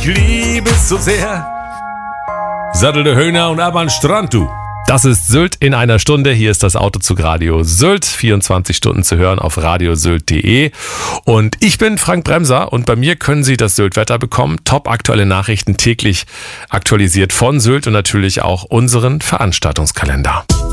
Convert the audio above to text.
Ich liebe es so sehr. Sattelte Höhner und ab an den Strand, du. Das ist Sylt in einer Stunde. Hier ist das Autozug Radio Sylt. 24 Stunden zu hören auf radiosylt.de. Und ich bin Frank Bremser und bei mir können Sie das Sylt-Wetter bekommen. Top aktuelle Nachrichten täglich aktualisiert von Sylt und natürlich auch unseren Veranstaltungskalender.